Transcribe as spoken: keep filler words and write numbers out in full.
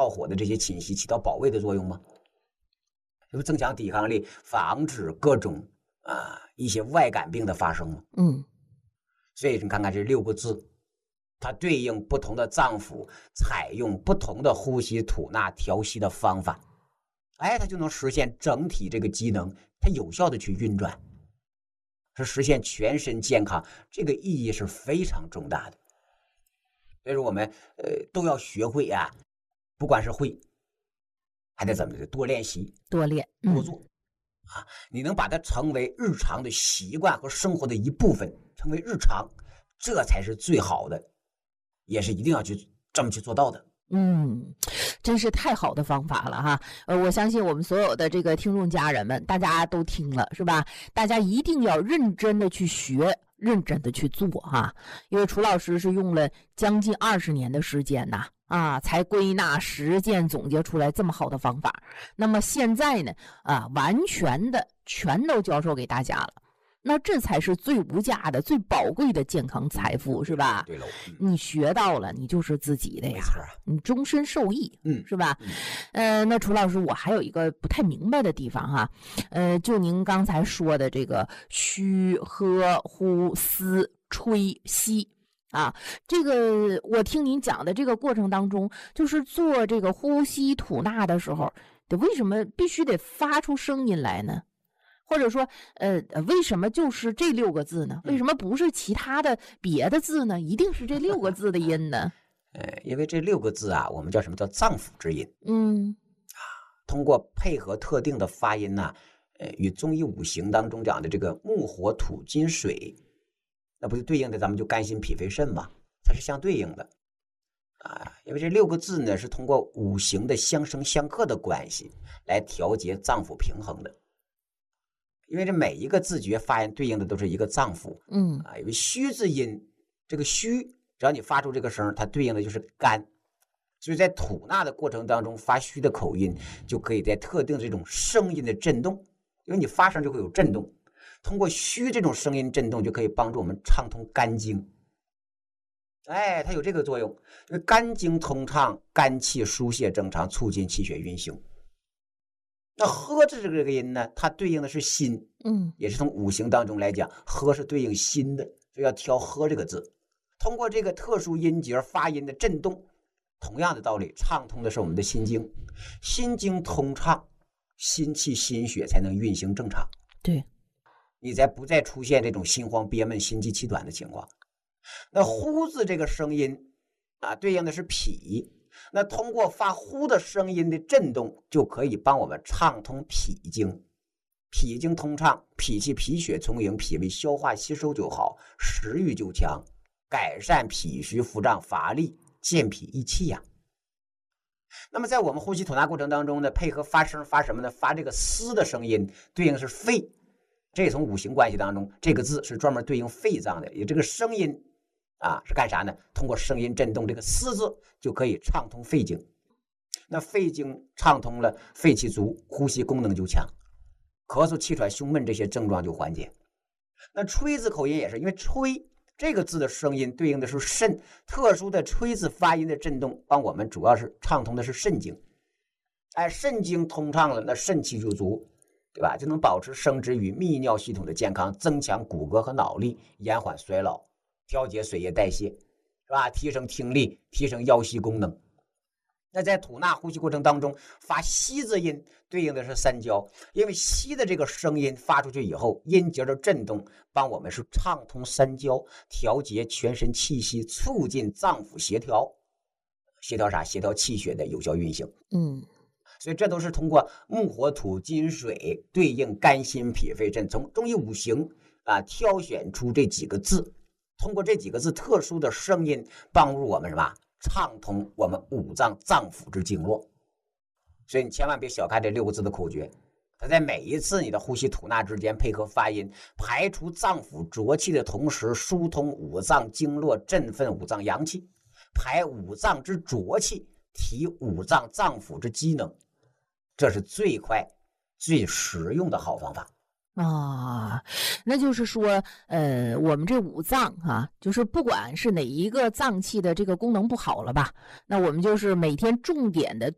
燥火的这些侵袭起到保卫的作用吗？这不增强抵抗力，防止各种啊一些外感病的发生吗？ 嗯， 所以你看看这六个字，它对应不同的脏腑，采用不同的呼吸吐纳调息的方法，哎，它就能实现整体这个机能，它有效的去运转，是实现全身健康，这个意义是非常重大的。所以说我们呃都要学会啊，不管是会，还得怎么的多练习， 多练， 多做、嗯、啊，你能把它成为日常的习惯和生活的一部分，成为日常，这才是最好的，也是一定要去这么去做到的。 嗯，真是太好的方法了哈！呃，我相信我们所有的这个听众家人们，大家都听了是吧？大家一定要认真的去学，认真的去做哈！因为楚老师是用了将近二十年的时间呐，啊，才归纳实践总结出来这么好的方法。那么现在呢，啊，完全的全都教授给大家了。那这才是最无价的、最宝贵的健康财富，是吧？ 对喽、嗯， 你学到了，你就是自己的呀， 没错， 你终身受益， 嗯， 是吧？ 嗯、 呃，那楚老师，我还有一个不太明白的地方哈，呃，就您刚才说的这个虚、喝、呼、吸、吹、吸啊，这个我听您讲的这个过程当中，就是做这个呼吸吐纳的时候，得为什么必须得发出声音来呢？或者说，呃，为什么就是这六个字呢？为什么不是其他的别的字呢？一定是这六个字的音呢？ 呃，因为这六个字啊，我们叫什么叫脏腑之音？ 嗯， 啊，通过配合特定的发音呢、啊，呃，与中医五行当中讲的这个木火土金水，那不是对应的咱们就肝心脾肺肾嘛？它是相对应的啊。因为这六个字呢，是通过五行的相生相克的关系来调节脏腑平衡的。因为这每一个字诀发音对应的都是一个脏腑， 嗯啊，因为虚字音，这个虚，只要你发出这个声，它对应的就是肝，所以在吐纳的过程当中，发虚的口音就可以在特定这种声音的震动，因为你发声就会有震动，通过虚这种声音震动就可以帮助我们畅通肝经，哎，它有这个作用，因为肝经通畅，肝气疏泄正常，促进气血运行。那喝字这个音呢，它对应的是心， 嗯， 也是从五行当中来讲，喝是对应心的，所以要挑喝这个字。通过这个特殊音节发音的震动，同样的道理，畅通的是我们的心经，心经通畅，心气心血才能运行正常。 对， 你才不再出现这种心慌憋闷、心悸气短的情况。那呼字这个声音啊，对应的是脾。那通过发呼的声音的震动，就可以帮我们畅通脾经，脾经通畅，脾气脾血充盈，脾胃消化吸收就好，食欲就强，改善脾虚腹胀乏力，健脾益气呀、啊。那么在我们呼吸吐纳过程当中呢，配合发声发什么呢？发这个嘶的声音，对应是肺。这从五行关系当中，这个字是专门对应肺脏的，也这个声音啊，是干啥呢？通过声音震动这个嘶字，就可以畅通肺经。那肺经畅通了，肺气足，呼吸功能就强，咳嗽、气喘、胸闷这些症状就缓解。那吹字口音也是，因为吹这个字的声音对应的是肾，特殊的吹字发音的震动，帮我们主要是畅通的是肾经。哎，肾经通畅了，那肾气就足，对吧？就能保持生殖与泌尿系统的健康，增强骨骼和脑力，延缓衰老，调节水液代谢，是吧？提升听力，提升腰膝功能。那在吐纳呼吸过程当中，发吸字音对应的是三焦，因为吸的这个声音发出去以后，音节的震动帮我们是畅通三焦，调节全身气息，促进脏腑协调。协调啥？协调气血的有效运行。 嗯， 所以这都是通过木火土金水对应肝心脾肺肾，从中医五行啊挑选出这几个字，通过这几个字特殊的声音，帮助我们什么？畅通我们五脏脏腑之经络。所以你千万别小看这六个字的口诀，它在每一次你的呼吸吐纳之间配合发音，排除脏腑浊气的同时，疏通五脏经络，振奋五脏阳气，排五脏之浊气，提五脏脏腑之机能，这是最快最实用的好方法。 啊，那就是说，呃，我们这五脏啊，就是不管是哪一个脏器的这个功能不好了吧，那我们就是每天重点的